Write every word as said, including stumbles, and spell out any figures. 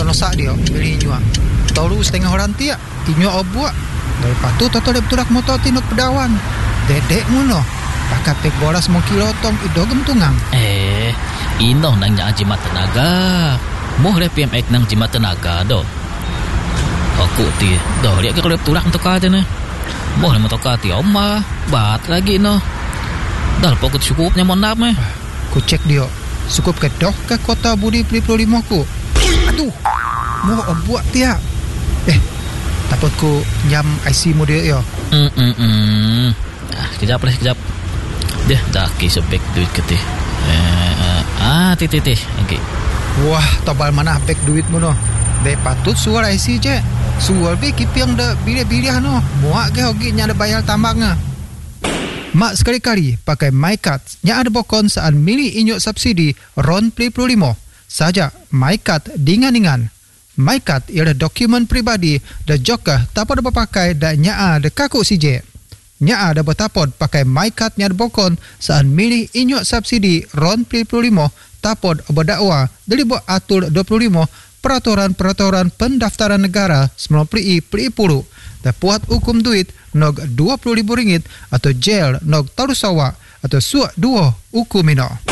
nosak dia beli inyo tahu setengah orang tiak inyo obuak dari patu toto dep turak motor tinuk pedawan dedek ngono pakai pek boras mau kilotong ido gentungang eh ino nang nya jimat tenaga moh le P M X nang jimat tenaga do aku ti do lihat ke kalau turak untuk aja ne moh le motor ti oma bat lagi no dal pokok cukupnya mon nap meh ku cek dia cukup ke doh ke kota Budi lima puluh lima ku aduh mau obuak tiak eh takut ku nyam I C mu dia yo hmm hmm hmm ah kejap lah kejap deh dah kisah back duit ke teh eh, ah tih tih tih okey wah tobal mana back duit mu no be patut suar I C je suar be kipiang da bilih-bilih no muak ke hogi nya ada bayar tambangnya mak sekali-kali pakai MyCard nya ada bokon saan milih inyo subsidi RON lima puluh lima saja MyCard dingan-dingan MyCard ialah dokumen pribadi dan juga tak pada berpakai dan nya ada kaku C J nya ada bertapod pakai MyCard nya ada bokon saan milih inyo subsidi RON lima puluh lima tapod berdakwa dari buat atur dua puluh lima peraturan-peraturan pendaftaran negara sembilan puluh i puluh dan puat hukum duit nog dua puluh ribu ringgit atau jail nog tarusawa atau suak dua hukum ino.